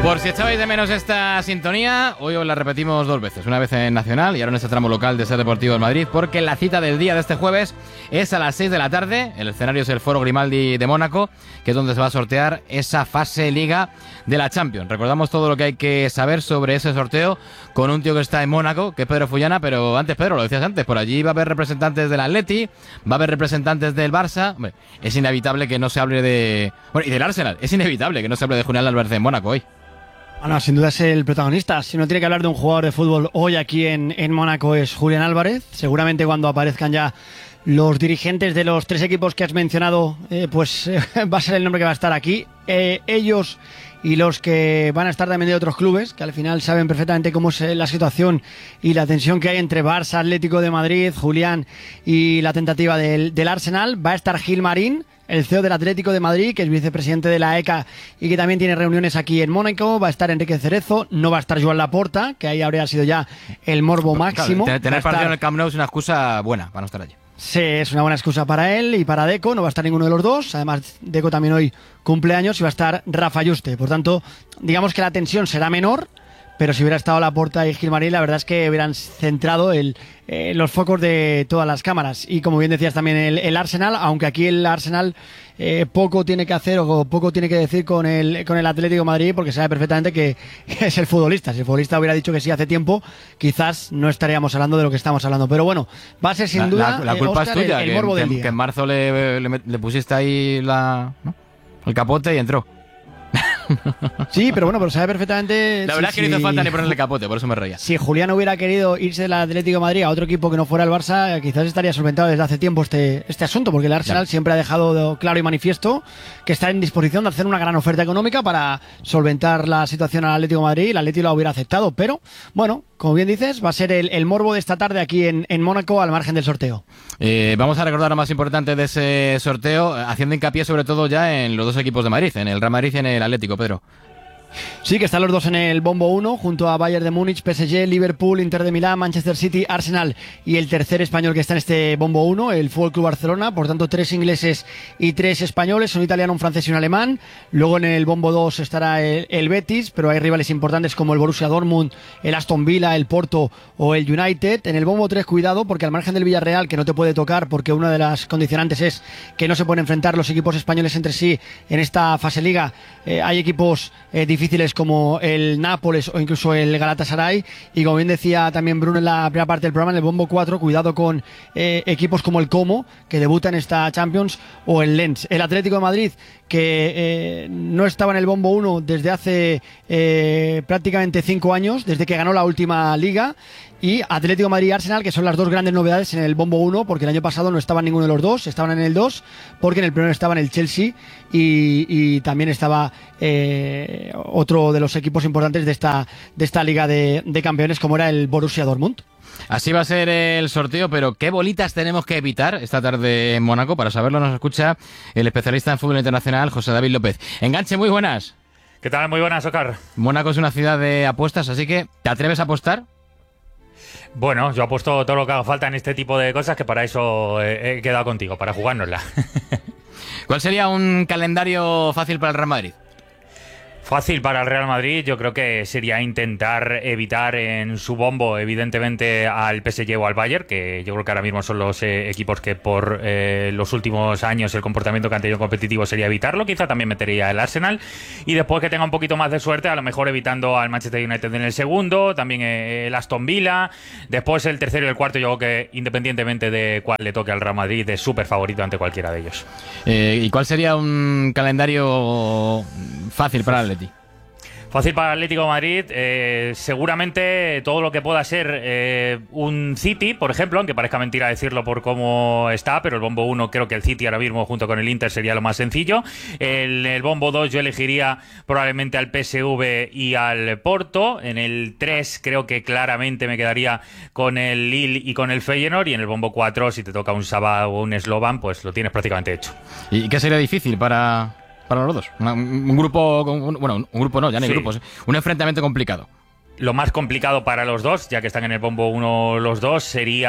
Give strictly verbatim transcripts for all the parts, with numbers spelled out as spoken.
Por si echabais de menos esta sintonía, hoy os la repetimos dos veces, una vez en Nacional y ahora en este tramo local de Ser Deportivo en Madrid, porque la cita del día de este jueves es a las seis de la tarde. El escenario es el Foro Grimaldi de Mónaco, que es donde se va a sortear esa fase Liga de la Champions. Recordamos todo lo que hay que saber sobre ese sorteo con un tío que está en Mónaco, que es Pedro Fullana, pero antes, Pedro, lo decías antes, por allí va a haber representantes del Atleti, va a haber representantes del Barça. Hombre, es inevitable que no se hable de... Bueno, y del Arsenal, es inevitable que no se hable de Julián Álvarez en Mónaco hoy. Bueno, sin duda es el protagonista. Si no tiene que hablar de un jugador de fútbol hoy aquí en, en Mónaco es Julián Álvarez. Seguramente cuando aparezcan ya los dirigentes de los tres equipos que has mencionado, eh, pues eh, va a ser el nombre que va a estar aquí. Eh, ellos y los que van a estar también de otros clubes, que al final saben perfectamente cómo es la situación y la tensión que hay entre Barça, Atlético de Madrid, Julián y la tentativa del, del Arsenal. Va a estar Gil Marín, el C E O del Atlético de Madrid, que es vicepresidente de la E C A y que también tiene reuniones aquí en Mónaco. Va a estar Enrique Cerezo, no va a estar Joan Laporta, que ahí habría sido ya el morbo máximo. Claro, tener estar... partido en el Camp Nou es una excusa buena para no estar allí. Sí, es una buena excusa para él y para Deco. No va a estar ninguno de los dos. Además, Deco también hoy cumpleaños y va a estar Rafa Yuste. Por tanto, digamos que la tensión será menor, pero si hubiera estado Laporta y Gilmarín, la verdad es que hubieran centrado el, eh, los focos de todas las cámaras. Y como bien decías también el, el Arsenal, aunque aquí el Arsenal eh, poco tiene que hacer o poco tiene que decir con el, con el Atlético de Madrid, porque sabe perfectamente que es el futbolista. Si el futbolista hubiera dicho que sí hace tiempo, quizás no estaríamos hablando de lo que estamos hablando. Pero bueno, va a ser sin la, duda la, la culpa eh, Óscar, es tuya, el, el que, morbo que, del día. que en marzo le, le, le pusiste ahí la, ¿no? el capote y entró. Sí, pero bueno, pero sabe perfectamente. La verdad si, es que no hizo si, falta ni ponerle capote, por eso me reía. Si Julián hubiera querido irse del Atlético de Madrid a otro equipo que no fuera el Barça, quizás estaría solventado desde hace tiempo este, este asunto, porque el Arsenal ya. siempre ha dejado claro y manifiesto que está en disposición de hacer una gran oferta económica para solventar la situación al Atlético de Madrid, y el Atlético la hubiera aceptado, pero bueno, como bien dices, va a ser el, el morbo de esta tarde aquí en, en Mónaco, al margen del sorteo. Eh, vamos a recordar lo más importante de ese sorteo, haciendo hincapié sobre todo ya en los dos equipos de Madrid, en el Real Madrid y en el Atlético, Pedro. Sí, que están los dos en el bombo uno, junto a Bayern de Múnich, P S G, Liverpool, Inter de Milán, Manchester City, Arsenal y el tercer español que está en este bombo uno, el Fútbol Club Barcelona. Por tanto, tres ingleses y tres españoles, un italiano, un francés y un alemán. Luego en el bombo dos estará el, el Betis, pero hay rivales importantes como el Borussia Dortmund, el Aston Villa, el Porto o el United. En el bombo tres, cuidado, porque al margen del Villarreal, que no te puede tocar porque una de las condicionantes es que no se pueden enfrentar los equipos españoles entre sí en esta fase liga, eh, hay equipos eh, difíciles como el Nápoles o incluso el Galatasaray. Y como bien decía también Bruno en la primera parte del programa, en el bombo cuatro, cuidado con eh, equipos como el Como, que debuta en esta Champions, o el Lens. El Atlético de Madrid, que eh, no estaba en el bombo uno desde hace eh, prácticamente cinco años, desde que ganó la última liga. Y Atlético de Madrid y Arsenal, que son las dos grandes novedades en el bombo uno, porque el año pasado no estaban ninguno de los dos, estaban en el dos, porque en el primero estaban el Chelsea y, y también estaba eh, otro de los equipos importantes de esta, de esta liga de, de campeones, como era el Borussia Dortmund. Así va a ser el sorteo, pero ¿qué bolitas tenemos que evitar esta tarde en Mónaco? Para saberlo nos escucha el especialista en fútbol internacional, José David López. Enganche, muy buenas. ¿Qué tal? Muy buenas, Óscar. Mónaco es una ciudad de apuestas, así que ¿te atreves a apostar? Bueno, yo apuesto todo lo que haga falta en este tipo de cosas, que para eso he, he quedado contigo, para jugárnosla. ¿Cuál sería un calendario fácil para el Real Madrid? Fácil para el Real Madrid, yo creo que sería intentar evitar en su bombo, evidentemente, al P S G o al Bayern, que yo creo que ahora mismo son los eh, equipos que por eh, los últimos años el comportamiento que han tenido competitivo sería evitarlo. Quizá también metería el Arsenal, y después que tenga un poquito más de suerte, a lo mejor evitando al Manchester United en el segundo, también eh, el Aston Villa, después el tercero y el cuarto. Yo creo que independientemente de cuál le toque al Real Madrid, es súper favorito ante cualquiera de ellos. Eh, ¿Y cuál sería un calendario fácil para el Atleti? Fácil para el Atlético de Madrid, eh, seguramente todo lo que pueda ser eh, un City, por ejemplo, aunque parezca mentira decirlo por cómo está, pero el bombo uno creo que el City ahora mismo junto con el Inter sería lo más sencillo. El, el bombo dos yo elegiría probablemente al P S V y al Porto. En el tres creo que claramente me quedaría con el Lille y con el Feyenoord, y en el bombo cuatro, si te toca un Sabah o un Slovan, pues lo tienes prácticamente hecho. ¿Y qué sería difícil para...? Para los dos. Una, un grupo... Un, bueno, un grupo no, ya no hay sí. grupos. Un enfrentamiento complicado. Lo más complicado para los dos, ya que están en el bombo uno los dos,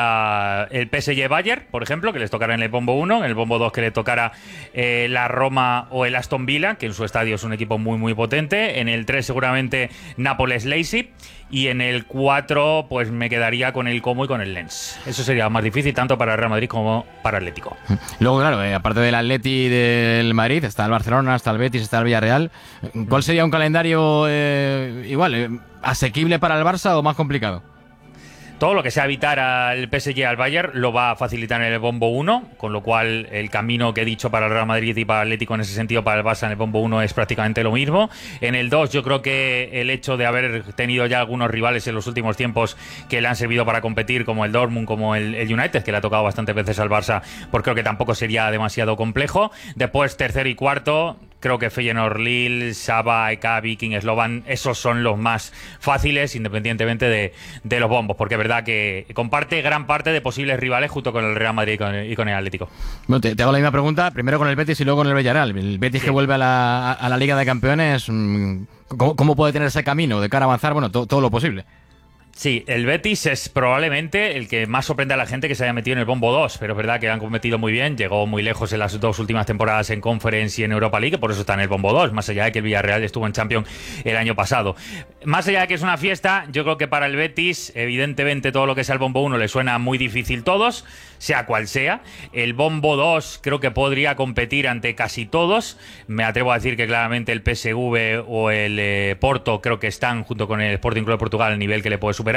sería el P S G Bayern, por ejemplo, que les tocará en el bombo uno, en el bombo dos que le tocará eh, la Roma o el Aston Villa, que en su estadio es un equipo muy muy potente. En el tres seguramente Nápoles-Leipzig. Y en el cuatro pues me quedaría con el Como y con el Lens. Eso sería más difícil tanto para el Real Madrid como para el Atlético. Luego, claro, eh, aparte del Atleti y del Madrid, está el Barcelona, está el Betis, está el Villarreal. ¿Cuál sería un calendario eh, igual, eh, asequible para el Barça o más complicado? Todo lo que sea evitar al P S G al Bayern lo va a facilitar en el bombo uno, con lo cual el camino que he dicho para el Real Madrid y para el Atlético en ese sentido para el Barça en el bombo uno es prácticamente lo mismo. En el dos yo creo que el hecho de haber tenido ya algunos rivales en los últimos tiempos que le han servido para competir, como el Dortmund, como el, el United, que le ha tocado bastantes veces al Barça, pues creo que tampoco sería demasiado complejo. Después tercero y cuarto, creo que Feyenoord, Lille, Saba, E K, Viking, Slovan, esos son los más fáciles, independientemente de, de los bombos, porque es verdad que comparte gran parte de posibles rivales junto con el Real Madrid y con el, y con el Atlético. Bueno, te, te hago la misma pregunta, primero con el Betis y luego con el Villarreal. El Betis sí. que vuelve a la, a la Liga de Campeones, ¿cómo, cómo puede tener ese camino de cara a avanzar? Bueno, to, todo lo posible. Sí, el Betis es probablemente el que más sorprende a la gente que se haya metido en el bombo dos, pero es verdad que han competido muy bien, llegó muy lejos en las dos últimas temporadas en Conference y en Europa League, por eso está en el bombo dos, más allá de que el Villarreal estuvo en Champions el año pasado. Más allá de que es una fiesta, yo creo que para el Betis, evidentemente todo lo que sea el bombo uno le suena muy difícil todos, sea cual sea. El bombo dos creo que podría competir ante casi todos. Me atrevo a decir que claramente el P S V o el eh, Porto creo que están junto con el Sporting Club de Portugal al nivel que le puede superar.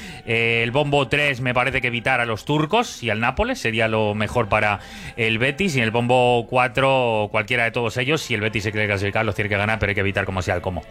Eh, el bombo tres me parece que evitar a los turcos y al Nápoles sería lo mejor para el Betis, y en el bombo cuatro cualquiera de todos ellos, si el Betis se quiere clasificar los tiene que ganar, pero hay que evitar como sea el Como.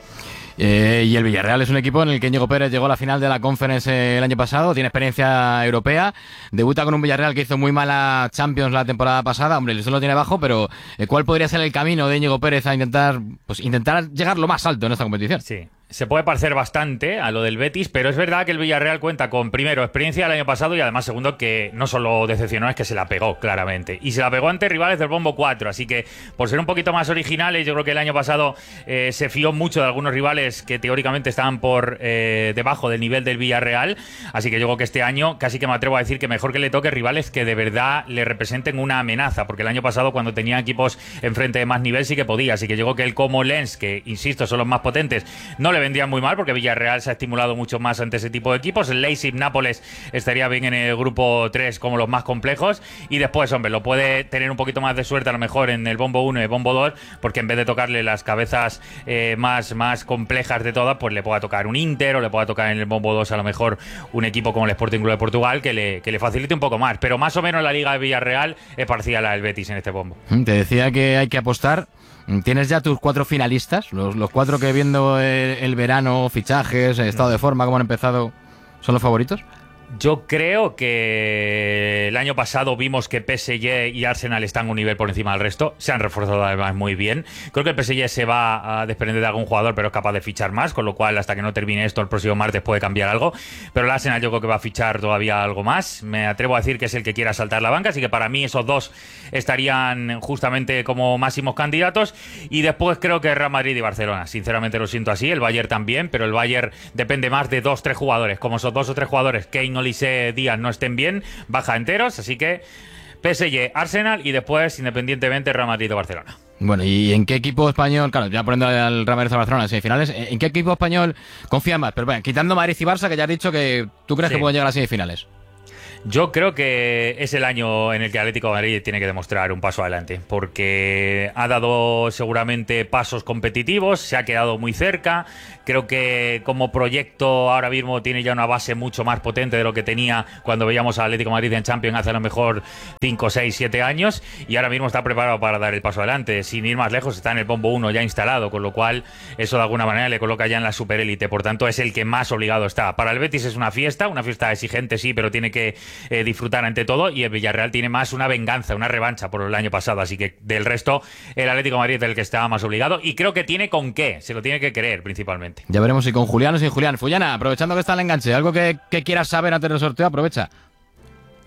Eh, y el Villarreal es un equipo en el que Íñigo Pérez llegó a la final de la Conference eh, el año pasado, tiene experiencia europea, debuta con un Villarreal que hizo muy mala Champions la temporada pasada. Hombre, el suelo tiene bajo, pero eh, ¿cuál podría ser el camino de Íñigo Pérez a intentar, pues, intentar llegar lo más alto en esta competición? Sí. Se puede parecer bastante a lo del Betis, pero es verdad que el Villarreal cuenta con, primero, experiencia del año pasado, y además, segundo, que no solo decepcionó, es que se la pegó, claramente. Y se la pegó ante rivales del bombo cuatro, así que, por ser un poquito más originales, yo creo que el año pasado eh, se fió mucho de algunos rivales que teóricamente estaban por eh, debajo del nivel del Villarreal, así que yo creo que este año casi que me atrevo a decir que mejor que le toque rivales que de verdad le representen una amenaza, porque el año pasado, cuando tenía equipos enfrente de más nivel, sí que podía, así que yo creo que el Como Lens, que, insisto, son los más potentes, no le vendrían muy mal, porque Villarreal se ha estimulado mucho más ante ese tipo de equipos. El Leipzig, Nápoles estaría bien en el grupo tres como los más complejos, y después, hombre, lo puede tener un poquito más de suerte a lo mejor en el bombo uno y el bombo dos, porque en vez de tocarle las cabezas eh, más, más complejas de todas, pues le pueda tocar un Inter, o le pueda tocar en el bombo dos a lo mejor un equipo como el Sporting Club de Portugal que le, que le facilite un poco más, pero más o menos la Liga de Villarreal es parcial al Betis en este bombo. Te decía que hay que apostar. ¿Tienes ya tus cuatro finalistas? Los, los cuatro que, viendo el, el verano, fichajes, estado de forma, cómo han empezado, ¿son los favoritos? Yo creo que el año pasado vimos que P S G y Arsenal están a un nivel por encima del resto. Se han reforzado además muy bien. Creo que el P S G se va a desprender de algún jugador, pero es capaz de fichar más, con lo cual hasta que no termine esto el próximo martes puede cambiar algo. Pero el Arsenal yo creo que va a fichar todavía algo más. Me atrevo a decir que es el que quiera saltar la banca, así que para mí esos dos estarían justamente como máximos candidatos. Y después creo que Real Madrid y Barcelona. Sinceramente lo siento así. El Bayern también, pero el Bayern depende más de dos, tres jugadores. Como esos dos o tres jugadores, Kane, Olise, Díaz no estén bien, baja enteros, así que P S G, Arsenal y después, independientemente, Real Madrid o Barcelona. Bueno, ¿y en qué equipo español, claro, ya poniendo al Real Madrid o Barcelona en semifinales, ¿en qué equipo español confía más? Pero bueno, quitando Madrid y Barça, que ya has dicho que tú crees sí. que pueden llegar a las semifinales. Yo creo que es el año en el que Atlético de Madrid tiene que demostrar un paso adelante, porque ha dado seguramente pasos competitivos, se ha quedado muy cerca. Creo que como proyecto ahora mismo tiene ya una base mucho más potente de lo que tenía cuando veíamos a Atlético de Madrid en Champions hace a lo mejor cinco, seis, siete años, y ahora mismo está preparado para dar el paso adelante. Sin ir más lejos, está en el bombo uno ya instalado, con lo cual eso de alguna manera le coloca ya en la superélite. Por tanto, es el que más obligado está. Para el Betis es una fiesta, una fiesta exigente sí, pero tiene que eh, disfrutar ante todo, y el Villarreal tiene más una venganza, una revancha por el año pasado, así que del resto el Atlético de Madrid es el que está más obligado, y creo que tiene con qué, se lo tiene que creer principalmente. Ya veremos si con Julián o sin Julián. Fullana, aprovechando que está el enganche, algo que, que quieras saber antes del sorteo, aprovecha.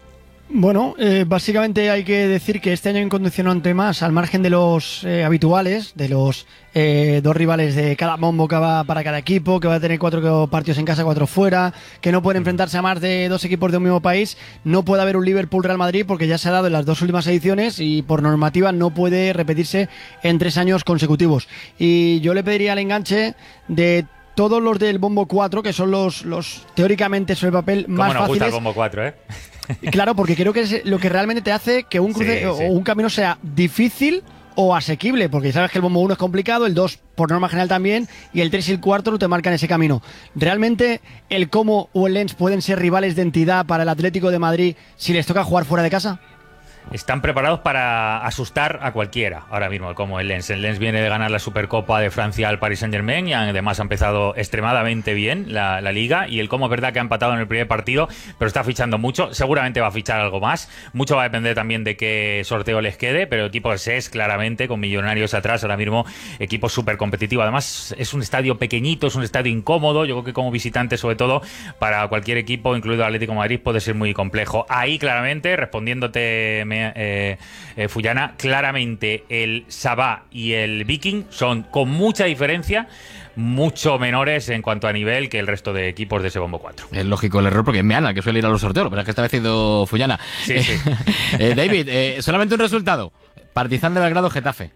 Bueno, eh, básicamente hay que decir que este año hay un condicionante más, al margen de los eh, habituales, de los eh, dos rivales de cada bombo que va para cada equipo, que va a tener cuatro partidos en casa, cuatro fuera, que no pueden enfrentarse a más de dos equipos de un mismo país. No puede haber un Liverpool-Real Madrid porque ya se ha dado en las dos últimas ediciones y por normativa no puede repetirse en tres años consecutivos. Y yo le pediría al enganche de todos los del bombo cuatro, que son los, los teóricamente sobre el papel más ¿Cómo nos fáciles. gusta el bombo cuatro, eh? Claro, porque creo que es lo que realmente te hace que un cruce Sí, o sí. un camino sea difícil o asequible, porque sabes que el bombo uno es complicado, el dos por norma general también, y el tres y el cuatro no te marcan ese camino. ¿Realmente el Como o el Lens pueden ser rivales de entidad para el Atlético de Madrid si les toca jugar fuera de casa? Están preparados para asustar a cualquiera ahora mismo, como el Lens. El Lens viene de ganar la Supercopa de Francia al Paris Saint-Germain y además ha empezado extremadamente bien la, la Liga. Y el Como es verdad que ha empatado en el primer partido, pero está fichando mucho. Seguramente va a fichar algo más. Mucho va a depender también de qué sorteo les quede, pero el equipo S E S claramente, con Millonarios atrás, ahora mismo equipo súper competitivo. Además es un estadio pequeñito, es un estadio incómodo. Yo creo que como visitante, sobre todo, para cualquier equipo, incluido Atlético de Madrid, puede ser muy complejo. Ahí claramente, respondiéndote... Eh, eh, Fuyana, claramente el Sabah y el Viking son con mucha diferencia mucho menores en cuanto a nivel que el resto de equipos de ese bombo cuatro. Es lógico el error porque es Meana que suele ir a los sorteos, pero es que esta vez ha sido Fuyana. Sí, sí. eh, David, eh, solamente un resultado. Partizan de Belgrado, Getafe.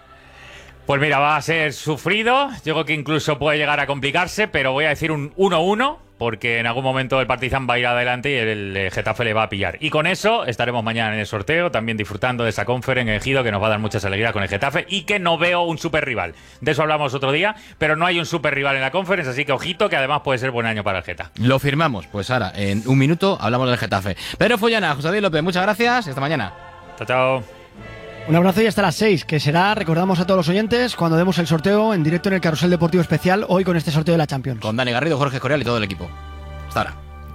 Pues mira, va a ser sufrido. Yo creo que incluso puede llegar a complicarse, pero voy a decir un uno uno. Porque en algún momento el Partizan va a ir adelante y el, el Getafe le va a pillar. Y con eso estaremos mañana en el sorteo, también disfrutando de esa conferencia en Ejido, que nos va a dar muchas alegrías con el Getafe, y que no veo un super rival. De eso hablamos otro día, pero no hay un super rival en la conferencia, así que ojito, que además puede ser buen año para el Geta. Lo firmamos. Pues ahora, en un minuto, hablamos del Getafe. Pedro Follana, José Díaz López, muchas gracias y hasta mañana. Chao, chao. Un abrazo y hasta las seis, que será, recordamos a todos los oyentes, cuando demos el sorteo en directo en el Carrusel Deportivo Especial, hoy con este sorteo de la Champions. Con Dani Garrido, Jorge Escorial y todo el equipo. Hasta ahora.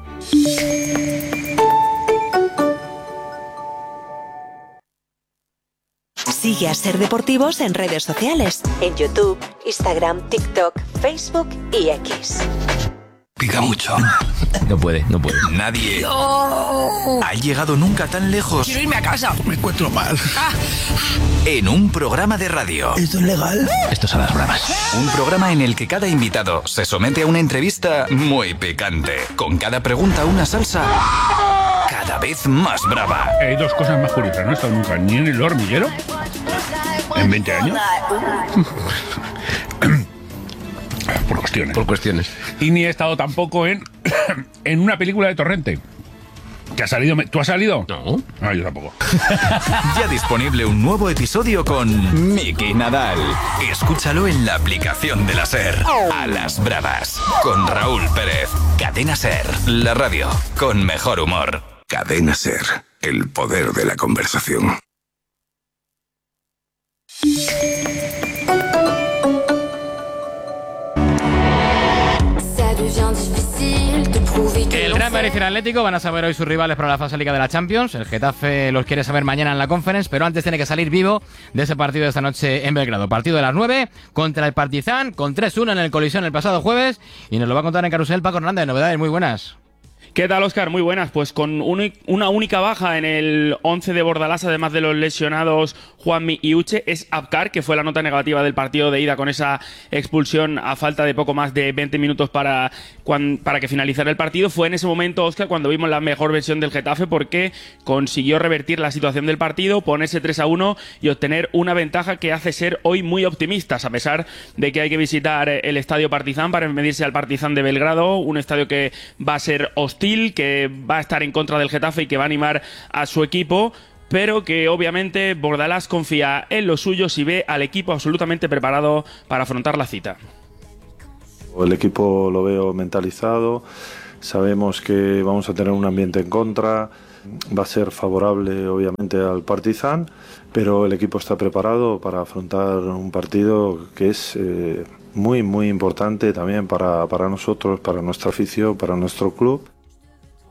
Sigue a Ser Deportivos en redes sociales, en YouTube, Instagram, TikTok, Facebook y X. Pica mucho. No puede, no puede. Nadie ha llegado nunca tan lejos. Quiero irme a casa. Me encuentro mal. En un programa de radio. ¿Esto es legal? Estos son las bravas. Un programa en el que cada invitado se somete a una entrevista muy picante. Con cada pregunta una salsa cada vez más brava. Hay dos cosas más curiosas. No he estado nunca ni en el hormiguero en veinte años. Por cuestiones. Por cuestiones. Y ni he estado tampoco en, en una película de Torrente. ¿Que ha salido? ¿Tú has salido? No. No, yo tampoco. Ya disponible un nuevo episodio con Miki Nadal. Escúchalo en la aplicación de la SER. A las bravas. Con Raúl Pérez. Cadena SER. La radio con mejor humor. Cadena SER. El poder de la conversación. El Real Madrid y el Atlético van a saber hoy sus rivales para la fase Liga de la Champions. El Getafe los quiere saber mañana en la Conference, pero antes tiene que salir vivo de ese partido de esta noche en Belgrado. Partido de las nueve contra el Partizan, con tres uno en el Colisión el pasado jueves. Y nos lo va a contar en Carrusel Paco Hernández. Novedades muy buenas. ¿Qué tal, Óscar? Muy buenas. Pues con un, una única baja en el once de Bordalás, además de los lesionados Juanmi y Uche, es Abkar, que fue la nota negativa del partido de ida con esa expulsión a falta de poco más de veinte minutos para, cuan, para que finalizara el partido. Fue en ese momento, Óscar, cuando vimos la mejor versión del Getafe, porque consiguió revertir la situación del partido, ponerse tres a uno y obtener una ventaja que hace ser hoy muy optimistas, a pesar de que hay que visitar el Estadio Partizan para medirse al Partizan de Belgrado, un estadio que va a ser hostil, que va a estar en contra del Getafe y que va a animar a su equipo, pero que obviamente Bordalás confía en los suyos y ve al equipo absolutamente preparado para afrontar la cita. El equipo lo veo mentalizado, sabemos que vamos a tener un ambiente en contra, va a ser favorable obviamente al Partizan, pero el equipo está preparado para afrontar un partido que es eh, muy muy importante también para, para nosotros, para nuestra afición, para nuestro club.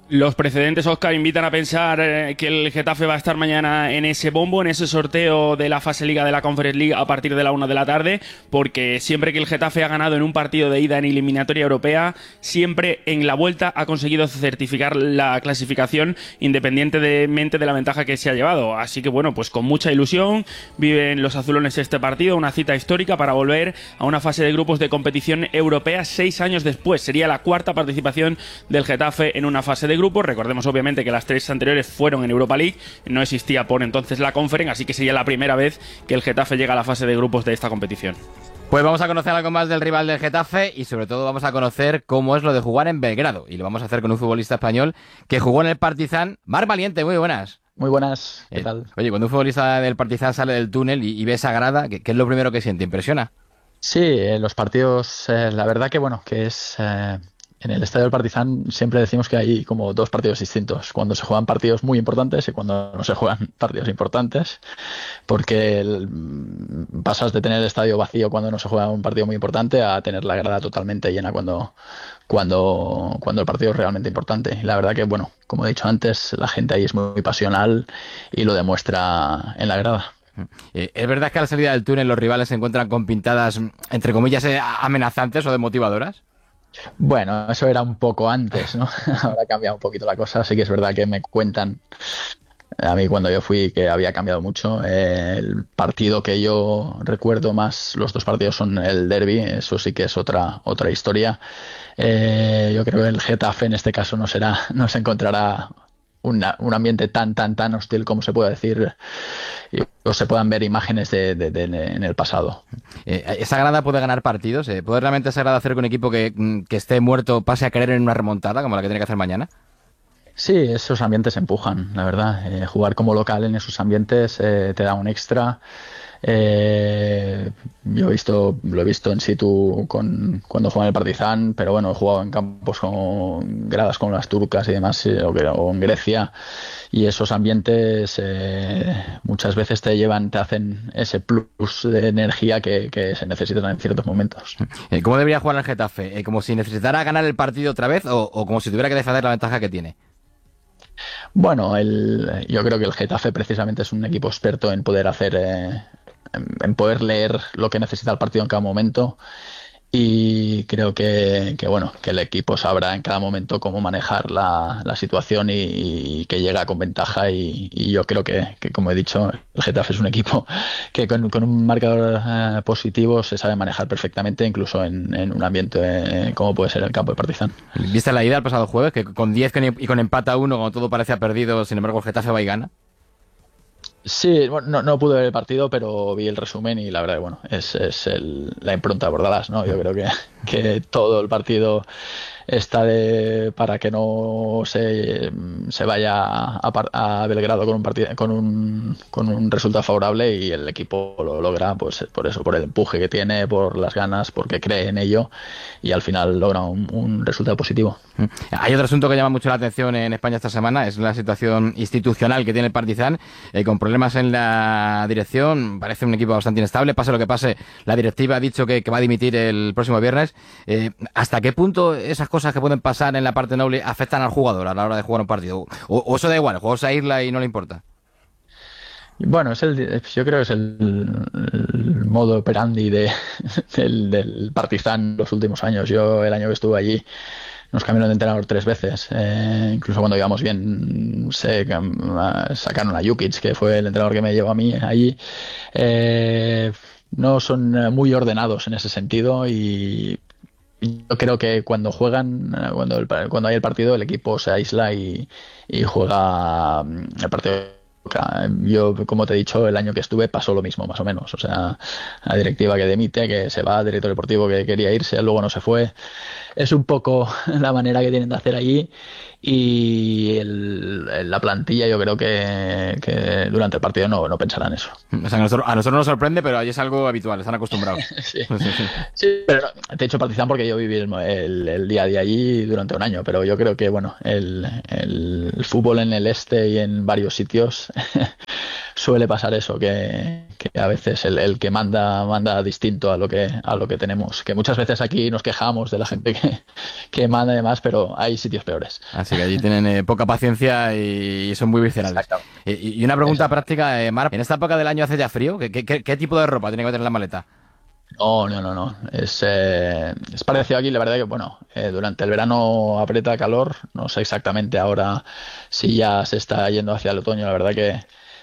Los precedentes, Óscar, invitan a pensar eh, que el Getafe va a estar mañana en ese bombo, en ese sorteo de la fase Liga de la Conference League a partir de la una de la tarde, porque siempre que el Getafe ha ganado en un partido de ida en eliminatoria europea, siempre en la vuelta ha conseguido certificar la clasificación independientemente de la ventaja que se ha llevado. Así que bueno, pues con mucha ilusión viven los azulones este partido, una cita histórica para volver a una fase de grupos de competición europea seis años después. Sería la cuarta participación del Getafe en una fase de grupos. Recordemos obviamente que las tres anteriores fueron en Europa League, no existía por entonces la Conference, así que sería la primera vez que el Getafe llega a la fase de grupos de esta competición. Pues vamos a conocer algo más del rival del Getafe y sobre todo vamos a conocer cómo es lo de jugar en Belgrado, y lo vamos a hacer con un futbolista español que jugó en el Partizan. Marc Valiente, muy buenas. Muy buenas, ¿qué tal? Eh, oye, cuando un futbolista del Partizan sale del túnel y, y ve esa grada, ¿qué, ¿qué es lo primero que siente? ¿Impresiona? Sí, en los partidos, eh, la verdad que bueno, que es... Eh... En el estadio del Partizan siempre decimos que hay como dos partidos distintos, cuando se juegan partidos muy importantes y cuando no se juegan partidos importantes, porque el, pasas de tener el estadio vacío cuando no se juega un partido muy importante a tener la grada totalmente llena cuando, cuando, cuando el partido es realmente importante. Y la verdad que, bueno, como he dicho antes, la gente ahí es muy, muy pasional y lo demuestra en la grada. Eh, ¿Es verdad que a la salida del túnel los rivales se encuentran con pintadas, entre comillas, amenazantes o desmotivadoras? Bueno, eso era un poco antes, ¿no? Ahora ha cambiado un poquito la cosa. Sí que es verdad que me cuentan, a mí cuando yo fui, que había cambiado mucho. Eh, el partido que yo recuerdo más, los dos partidos son el derbi, eso sí que es otra otra historia. Eh, yo creo que el Getafe en este caso no será, no se encontrará una, un ambiente tan, tan, tan hostil como se puede decir, y, o se puedan ver imágenes de, de, de, de en el pasado. Eh, ¿Esa grada puede ganar partidos? ¿Eh? ¿Puede realmente esa grada hacer que un equipo que, que esté muerto pase a creer en una remontada como la que tiene que hacer mañana? Sí, esos ambientes empujan, la verdad. Eh, jugar como local en esos ambientes eh, te da un extra. Eh, yo he visto, lo he visto en situ con, cuando juega en el Partizan, pero bueno, he jugado en campos con gradas como las turcas y demás, o, o en Grecia, y esos ambientes eh, muchas veces te llevan, te hacen ese plus de energía que, que se necesitan en ciertos momentos. ¿Cómo debería jugar el Getafe? ¿Como si necesitara ganar el partido otra vez o, o como si tuviera que defender la ventaja que tiene? Bueno, el, yo creo que el Getafe precisamente es un equipo experto en poder hacer, eh, en, en poder leer lo que necesita el partido en cada momento, y creo que, que bueno, que el equipo sabrá en cada momento cómo manejar la, la situación y, y que llega con ventaja, y, y yo creo que, que, como he dicho, el Getafe es un equipo que con, con un marcador eh, positivo se sabe manejar perfectamente, incluso en, en un ambiente eh, como puede ser el campo de Partizan. ¿Viste la ida el pasado jueves? Que con diez y con empate a uno, cuando todo parecía perdido, sin embargo el Getafe va y gana. Sí, bueno, no, no pude ver el partido, pero vi el resumen y la verdad que bueno, es, es el, la impronta de Bordalás, ¿no? Yo creo que, que todo el partido está de, para que no se, se vaya a, a Belgrado con un partido, con un con un resultado favorable, y el equipo lo logra pues por eso, por el empuje que tiene, por las ganas, porque cree en ello, y al final logra un, un resultado positivo. Hay otro asunto que llama mucho la atención en España esta semana, es la situación institucional que tiene el Partizan, eh, con problemas en la dirección. Parece un equipo bastante inestable, pase lo que pase, la directiva ha dicho que, que va a dimitir el próximo viernes. Eh, ¿Hasta qué punto esas cosas que pueden pasar en la parte noble afectan al jugador a la hora de jugar un partido? ¿O, o eso da igual, el jugador se aísla y no le importa? Bueno, es el, yo creo que es el, el modo operandi de, del, del Partizan los últimos años. Yo el año que estuve allí nos cambiaron de entrenador tres veces, eh, incluso cuando íbamos bien se sacaron a Jukic, que fue el entrenador que me llevó a mí allí. Eh, no son muy ordenados en ese sentido, y yo creo que cuando juegan, cuando, el, cuando hay el partido, el equipo se aísla y, y juega el partido. Yo, como te he dicho, el año que estuve pasó lo mismo, más o menos. O sea, la directiva que demite, que se va, director deportivo que quería irse, luego no se fue. Es un poco la manera que tienen de hacer allí, y el, la plantilla yo creo que, que durante el partido no, no pensarán eso. O sea, a nosotros, a nosotros no nos sorprende, pero allí es algo habitual, están acostumbrados. Sí. Sí, sí. Sí, pero no, te he dicho Partizan porque yo viví el, el, el día a día allí durante un año, pero yo creo que bueno, el, el, el fútbol en el este y en varios sitios suele pasar eso, que, que a veces el, el que manda manda distinto a lo que a lo que tenemos. Que muchas veces aquí nos quejamos de la gente que, que manda y demás, pero hay sitios peores. Así que allí tienen eh, poca paciencia y son muy viscerales. Y, y una pregunta Exacto. práctica, eh, Marc, ¿en esta época del año hace ya frío? ¿Qué, qué, qué tipo de ropa tiene que meter en la maleta? No, no, no, no. Es, eh, es parecido aquí, la verdad que, bueno, eh, durante el verano aprieta calor, no sé exactamente ahora si ya se está yendo hacia el otoño, la verdad que,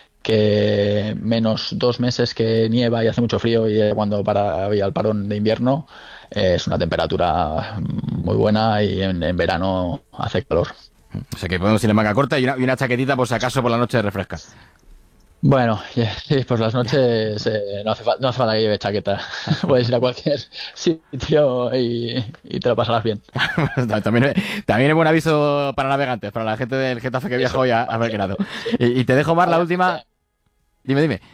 que menos dos meses que nieva y hace mucho frío y eh, cuando para, había el parón de invierno eh, es una temperatura muy buena y en, en verano hace calor. O sea que podemos ir en manga corta y una, y una chaquetita por si acaso por la noche refresca. Bueno, sí, pues las noches eh, no, hace no hace falta que lleve chaqueta. Puedes ir a cualquier sitio y, y te lo pasarás bien. también, también es buen aviso para navegantes, para la gente del Getafe que viaja hoy a, a Belgrado. Y, y te dejo, Mar, la última... Dime, dime.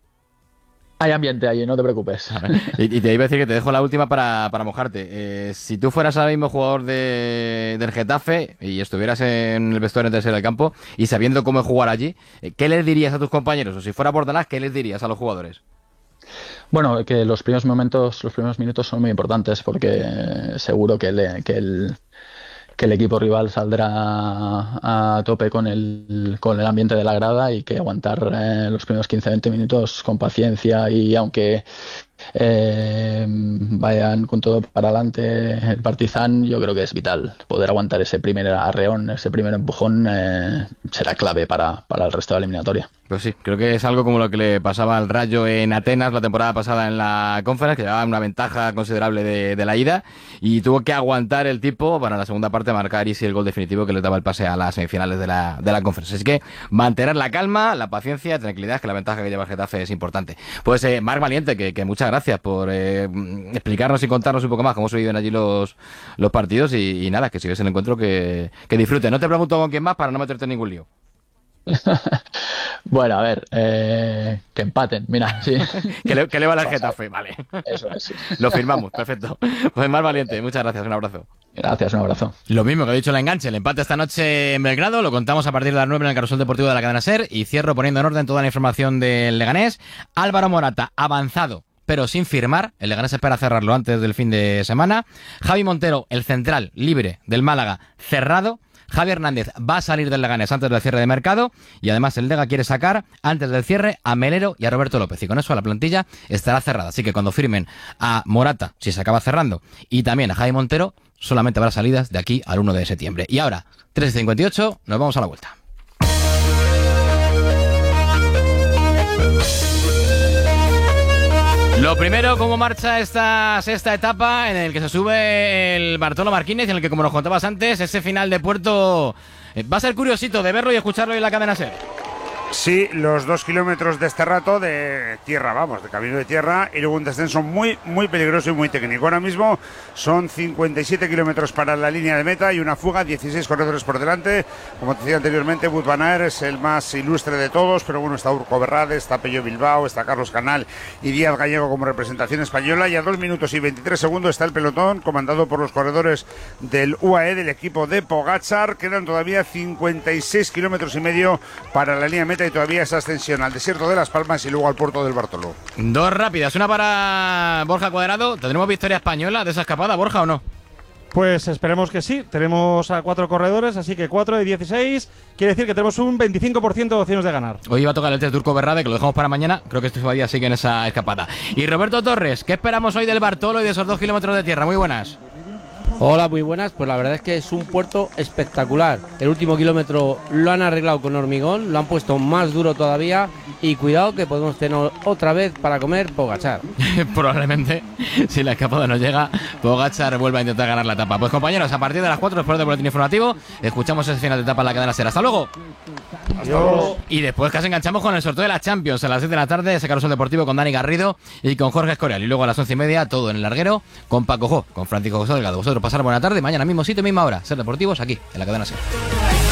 Hay ambiente ahí, no te preocupes. Y, y te iba a decir que te dejo la última para, para mojarte. Eh, si tú fueras ahora mismo jugador de, del Getafe y estuvieras en el vestuario tercero del campo y sabiendo cómo jugar allí, ¿qué les dirías a tus compañeros? O si fuera Bordalás, ¿qué les dirías a los jugadores? Bueno, que los primeros momentos, los primeros minutos son muy importantes porque seguro que, le, que el... que el equipo rival saldrá a tope con el, con el ambiente de la grada y que aguantar eh, los primeros quince a veinte minutos con paciencia y aunque eh, vayan con todo para adelante el Partizan, yo creo que es vital poder aguantar ese primer arreón, ese primer empujón eh, será clave para, para el resto de la eliminatoria. Pues sí, creo que es algo como lo que le pasaba al Rayo en Atenas la temporada pasada en la Conference, que llevaba una ventaja considerable de, de la ida y tuvo que aguantar el tipo para la segunda parte marcar y sí el gol definitivo que le daba el pase a las semifinales de la, de la Conference. Así que mantener la calma, la paciencia, tranquilidad, que la ventaja que lleva el Getafe es importante. Pues eh, Marc Valiente, que, que muchas gracias por eh, explicarnos y contarnos un poco más cómo se viven allí los, los partidos y, y nada, que si ves el encuentro que, que disfrute. No te pregunto con quién más para no meterte en ningún lío. Bueno, a ver, eh, que empaten, mira, sí. que, le, que le va al Getafe, vale. Eso es. Sí. Lo firmamos, perfecto. Pues Marc Valiente, muchas gracias, un abrazo. Gracias, un abrazo. Lo mismo que he dicho en la enganche, el empate esta noche en Belgrado, lo contamos a partir de las nueve en el Carrusel Deportivo de la cadena SER y cierro poniendo en orden toda la información del Leganés. Álvaro Morata, avanzado, pero sin firmar. El Leganés espera cerrarlo antes del fin de semana. Javi Montero, el central libre del Málaga, cerrado. Javi Hernández va a salir del Leganés antes del cierre de mercado y además el Lega quiere sacar antes del cierre a Melero y a Roberto López y con eso la plantilla estará cerrada. Así que cuando firmen a Morata, si se acaba cerrando, y también a Javi Montero, solamente habrá salidas de aquí al uno de septiembre. Y ahora, tres y cincuenta y ocho, nos vamos a la vuelta. Lo primero, cómo marcha esta sexta etapa en el que se sube el Bartolo Martínez, en el que, como nos contabas antes, ese final de puerto va a ser curiosito de verlo y escucharlo en la cadena SER. Sí, los dos kilómetros de este rato de tierra, vamos, de camino de tierra y luego un descenso muy, muy peligroso y muy técnico. Ahora mismo son cincuenta y siete kilómetros para la línea de meta y una fuga, dieciséis corredores por delante. Como te decía anteriormente, Wout van Aert es el más ilustre de todos, pero bueno, está Urco Berrade, está Pello Bilbao, está Carlos Canal y Díaz Gallego como representación española y a dos minutos y veintitrés segundos está el pelotón comandado por los corredores del U A E, del equipo de Pogačar. Quedan todavía cincuenta y seis kilómetros y medio para la línea de meta y todavía esa ascensión al desierto de Las Palmas y luego al puerto del Bartolo. Dos rápidas, una para Borja Cuadrado. ¿Tendremos victoria española de esa escapada, Borja, o no? Pues esperemos que sí. Tenemos a cuatro corredores, así que cuatro de dieciséis. Quiere decir que tenemos un veinticinco por ciento de opciones de ganar. Hoy va a tocar el test Turco Berrade, que lo dejamos para mañana. Creo que este día sigue en esa escapada. Y Roberto Torres, ¿qué esperamos hoy del Bartolo y de esos dos kilómetros de tierra? Muy buenas. Hola, muy buenas. Pues la verdad es que es un puerto espectacular. El último kilómetro lo han arreglado con hormigón, lo han puesto más duro todavía y cuidado que podemos tener otra vez para comer Pogačar. Probablemente, si la escapada no llega, Pogačar vuelve a intentar ganar la etapa. Pues compañeros, a partir de las cuatro, después del boletín informativo, escuchamos ese final de etapa en la cadena SER. ¡Hasta luego! Adiós. Y después casi enganchamos con el sorteo de la Champions a las seis de la tarde, ese Carrusel Deportivo con Dani Garrido y con Jorge Escorial. Y luego a las once y media, todo en el larguero con Paco Jo, con Francisco José Delgado. Vosotros pasar buena tarde, mañana mismo sitio, misma hora. SER Deportivos aquí, en la cadena SER.